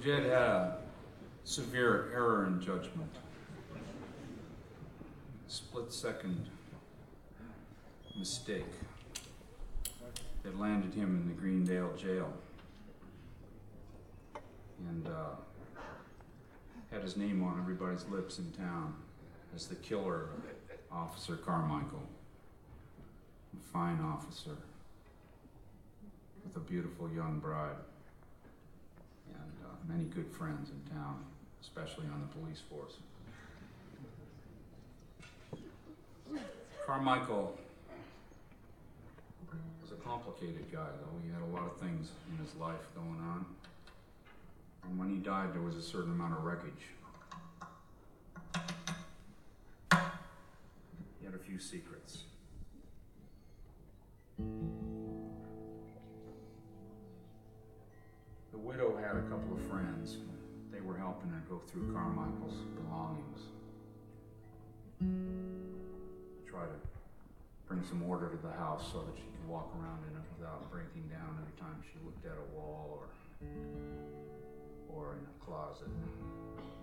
Jed had a severe error in judgment. Split-second mistake that landed him in the Greendale jail. And had his name on everybody's lips in town as the killer of Officer Carmichael. A fine officer with a beautiful young bride and many good friends in town, especially on the police force. Carmichael was a complicated guy, though. He had a lot of things in his life going on. And when he died, there was a certain amount of wreckage. He had a few secrets. The widow had a couple of friends. They were helping her go through Carmichael's belongings. Try to bring some order to the house so that she could walk around in it without breaking down every time she looked at a wall or in a closet.